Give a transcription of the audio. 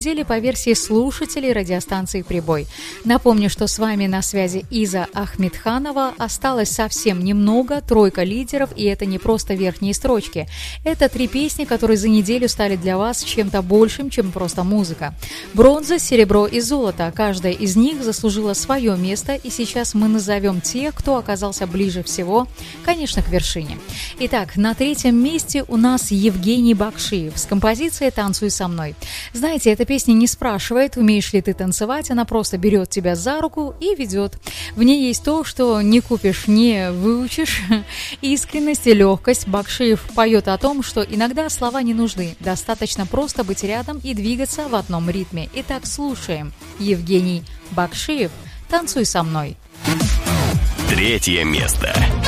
по версии слушателей радиостанции «Прибой». Напомню, что с вами на связи Иза Ахмедханова. Осталось совсем немного, 3 лидеров, и это не просто верхние строчки. Это 3 песни, которые за неделю стали для вас чем-то большим, чем просто музыка. Бронза, серебро и золото. Каждая из них заслужила свое место, и сейчас мы назовем тех, кто оказался ближе всего, конечно, к вершине. Итак, на 3-м месте у нас Евгений Бакшиев с композицией «Танцуй со мной». Знаете, эта песня не спрашивает, умеешь ли ты танцевать, она просто берет тебя за руку и ведет. В ней есть то, что не купишь, не выучишь. Искренность и легкость. Бакшиев поет о том, что иногда слова не нужны, достаточно просто быть рядом и двигаться в одном ритме. Итак, слушаем. Евгений Бакшиев «Танцуй со мной». 3 место.